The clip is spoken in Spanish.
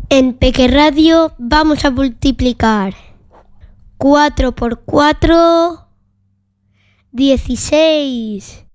En Peque Radio vamos a multiplicar 4 por 4, 16.